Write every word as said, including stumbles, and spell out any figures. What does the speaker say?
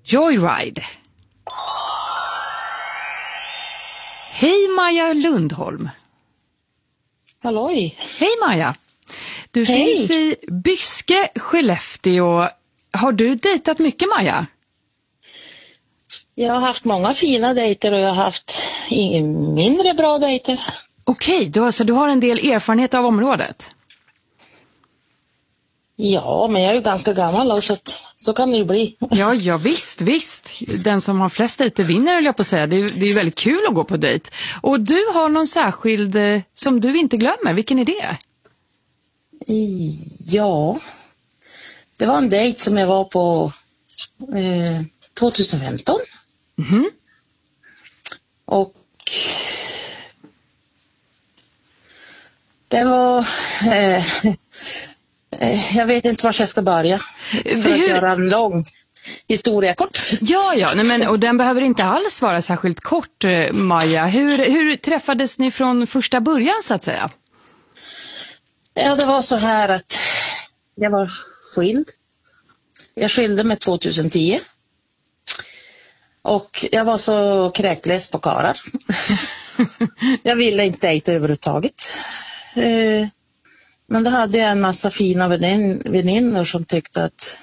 Joyride. Hej Maja Lundholm. Halloj. Hej Maja. Du Hej. finns i Byske, Skellefteå. Har du dejtat mycket, Maja? Jag har haft många fina dejter och jag har haft mindre bra dejter. Okej, då, så du har en del erfarenhet av området? Ja, men jag är ju ganska gammal då, så, att, så kan det ju bli. Ja, ja visst, visst. Den som har flest dejter vinner, vill jag på att säga. Det är, det är väldigt kul att gå på dejt. Och du har någon särskild eh, som du inte glömmer. Vilken är det? Ja, det var en dejt som jag var på eh, tjugohundrafemton. Mm-hmm. Och det var... Eh, jag vet inte var jag ska börja för att göra en lång historia kort. Ja, ja, nej, men, och den behöver inte alls vara särskilt kort, Maja. Hur, hur träffades ni från första början, så att säga? Ja, det var så här att jag var skild. Jag skilde mig tjugohundratio. Och jag var så kräklös på karar. Jag ville inte dejta överhuvudtaget. Men då hade jag en massa fina vänin- väninnor som tyckte att